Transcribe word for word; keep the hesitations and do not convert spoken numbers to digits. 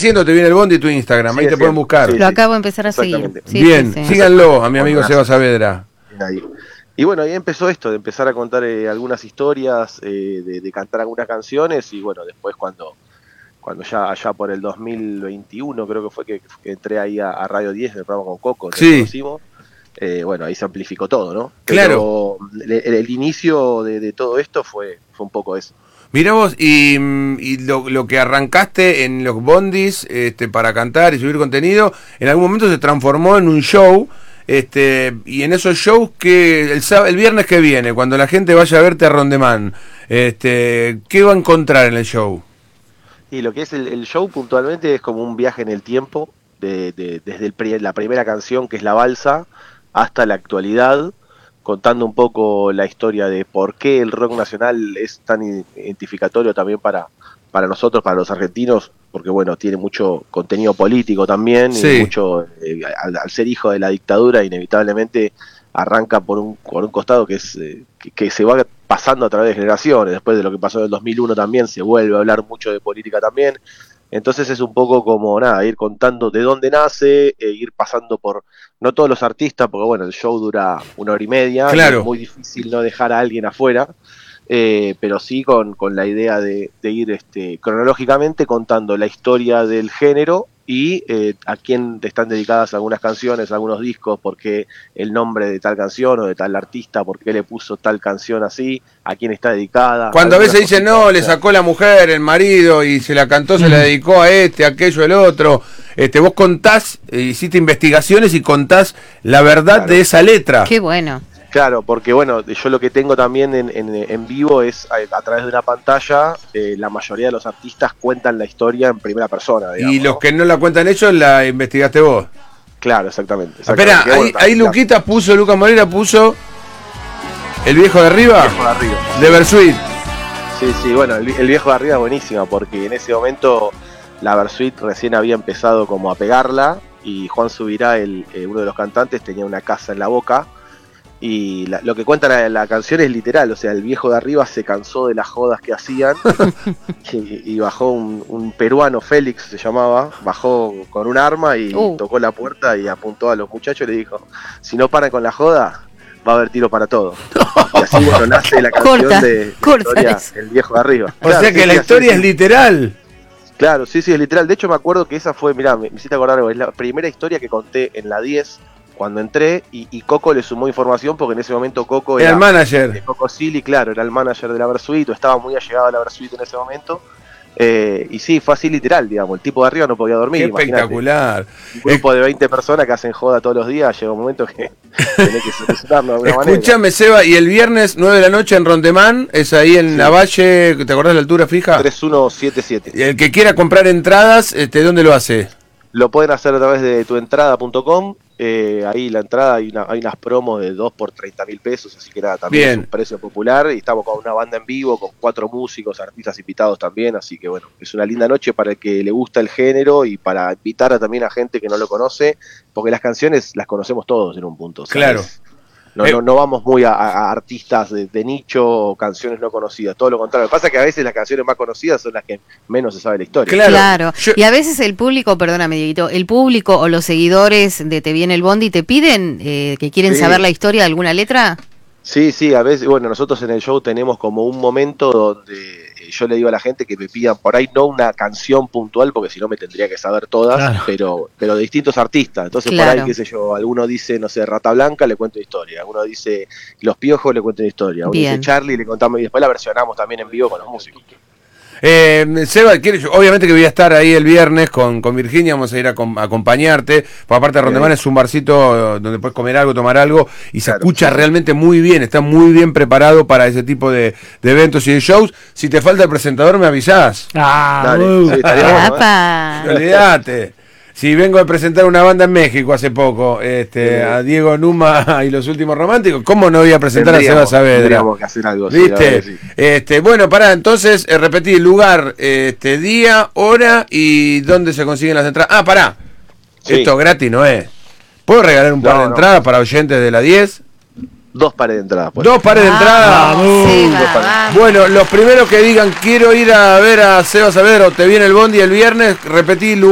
siendo Te Viene el Bondi tu Instagram, ahí te pueden buscar. Sí, Lo sí. acabo de empezar a seguir. Sí, Bien, sí, sí. síganlo a mi amigo Seba Saavedra. Ahí. Y bueno, ahí empezó esto, de empezar a contar eh, algunas historias, eh, de, de cantar algunas canciones, y bueno, después cuando, cuando ya allá por el dos mil veintiuno creo que fue que, que entré ahí a, a Radio diez, el programa con Coco, nos Sí. conocimos, eh, bueno, ahí se amplificó todo, ¿no? Claro. Pero el, el inicio de, de todo esto fue, fue un poco eso. Mirá vos, y, y lo, lo que arrancaste en los bondis este, para cantar y subir contenido, en algún momento se transformó en un show. Este, y en esos shows que el, sábado, el viernes que viene, cuando la gente vaya a verte a Rondemán, este, ¿qué va a encontrar en el show? Y lo que es el, el show puntualmente es como un viaje en el tiempo, de, de, desde el, pri- la primera canción, que es La Balsa, hasta la actualidad, contando un poco la historia de por qué el rock nacional es tan identificatorio también para, para nosotros, para los argentinos, porque bueno, tiene mucho contenido político también, Sí. y mucho, eh, al, al ser hijo de la dictadura, inevitablemente arranca por un, por un costado que es eh, que, que se va pasando a través de generaciones. Después de lo que pasó en el dos mil uno también se vuelve a hablar mucho de política también. Entonces es un poco como nada, ir contando de dónde nace, e ir pasando por, no todos los artistas, porque bueno, el show dura una hora y media, Claro. y es muy difícil no dejar a alguien afuera, eh, pero sí con, con la idea de, de ir este, cronológicamente contando la historia del género y eh, a quién están dedicadas algunas canciones, algunos discos, por qué el nombre de tal canción o de tal artista, por qué le puso tal canción así, a quién está dedicada. Cuando a veces algunas dicen, cositas, no, o le sea, sacó la mujer, el marido, y se la cantó, se la dedicó a este, a aquello, el otro. Este, vos contás, eh, hiciste investigaciones y contás la verdad Claro. de esa letra. Qué bueno. Claro, porque bueno, yo lo que tengo también en, en, en vivo es a, a través de una pantalla, eh, la mayoría de los artistas cuentan la historia en primera persona, digamos, Y los ¿no? que no la cuentan ellos, la investigaste vos. Claro, exactamente. Espera, exactamente. Que ahí, bueno, ahí la- Luquita puso, Lucas Moreira puso El Viejo de Arriba, Viejo de Arriba. de Versuit. Sí, sí, bueno, el, el Viejo de Arriba es buenísima, porque en ese momento la Versuit recién había empezado como a pegarla, y Juan Subirá, el, eh, uno de los cantantes, tenía una casa en La Boca, y la- lo que cuenta la, la canción es literal, o sea, el Viejo de Arriba se cansó de las jodas que hacían, y, y bajó un, un peruano, Félix se llamaba, bajó con un arma y Uh. tocó la puerta y apuntó a los muchachos y le dijo, si no paran con la joda, va a haber tiro para todo. Y así, bueno, nace la canción Corta, de la corta historia, eso. El Viejo de Arriba. O Claro, sea sí, que sí, la así historia es. es literal. Claro, sí, sí, es literal. De hecho, me acuerdo que esa fue, mirá, me, me hiciste acordar algo. Es la primera historia que conté en la diez cuando entré, y, y Coco le sumó información, porque en ese momento Coco Era era, el manager. de Coco Silly, claro, era el manager de la Versuit, o estaba muy allegado a la Versuit en ese momento. Eh, y sí, fue así literal, digamos. El tipo de arriba no podía dormir. Qué imagínate. espectacular. Un grupo de veinte personas que hacen joda todos los días, llega un momento que tenés que solucionarlo de alguna manera. Escúchame, Seba, y el viernes nueve de la noche en Rondemán, es ahí en Sí. la Valle, ¿te acordás de la altura fija? tres uno siete siete. Y el que quiera comprar entradas, este, ¿dónde lo hace? Lo pueden hacer a través de tuentrada punto com. Eh, ahí la entrada hay, una, hay unas promos de dos por treinta mil pesos, así que nada, también Bien. es un precio popular, y estamos con una banda en vivo, con cuatro músicos, artistas invitados también, así que bueno, es una linda noche para el que le gusta el género y para invitar a, también a gente que no lo conoce, porque las canciones las conocemos todos en un punto. O sea, Claro. es- no, Eh, no, no vamos muy a, a artistas de, de nicho o canciones no conocidas, todo lo contrario. Lo que pasa es que a veces las canciones más conocidas son las que menos se sabe la historia. Claro. Claro. Yo- Y a veces el público, perdóname, Dieguito, el público o los seguidores de Te Viene el Bondi te piden eh, que quieren Sí. saber la historia de alguna letra. Sí, sí, a veces, bueno, nosotros en el show tenemos como un momento donde eh, yo le digo a la gente que me pidan por ahí no una canción puntual, porque si no me tendría que saber todas, Claro. pero pero de distintos artistas. Entonces por Claro. ahí, qué sé yo, alguno dice, no sé, Rata Blanca, le cuento historia. Alguno dice Los Piojos, le cuento historia. Uno Bien. dice Charlie, le contamos, y después la versionamos también en vivo con los músicos. Eh, Seba, ¿quieres? Obviamente que voy a estar ahí el viernes con, con Virginia, vamos a ir a, com- a acompañarte, porque aparte Rondemán Bien. es un barcito donde puedes comer algo, tomar algo, y se Claro, escucha sí. realmente muy bien, está muy bien preparado para ese tipo de, de eventos y de shows. Si te falta el presentador, me avisás. Ah, Dale, uh. sí, estaría bueno, ¿eh? Apa. Olvídate. Si vengo a presentar una banda en México hace poco, este, Sí. a Diego Numa y los últimos románticos, ¿cómo no voy a presentar Tendríamos- a Seba Saavedra? tendríamos que hacer algo, sí, la ¿Viste? verdad que sí. Este, bueno, pará, entonces eh, repetí lugar, este, día, hora y dónde se consiguen las entradas. Ah, pará. Sí. Esto gratis no es. ¿Puedo regalar un par No, de no. entradas para oyentes de la diez? Dos pares de entradas. pues. Dos pares de entradas. Vamos, Seba, Vamos. vamos. Bueno, los primeros que digan quiero ir a ver a Seba Saavedra o Te Viene el Bondi el viernes, repetí lugar.